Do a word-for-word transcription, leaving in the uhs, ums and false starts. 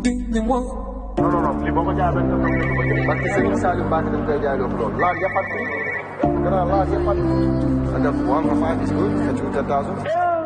non non non lii boo ko jaayee benn dërëm du ko jël parce que Serigne Saliou Mbacke dañ koy jaay loolu loolu laal yëpp at bi gannaaw laal yëpp at bi. and then one for five is good for two ten thousand.